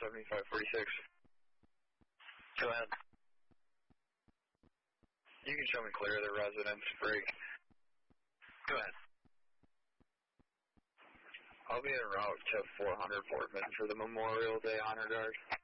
7546. Go ahead. You can show me clear of the residence break. Go ahead. I'll be en route to 400 Portman for the Memorial Day Honor Guard.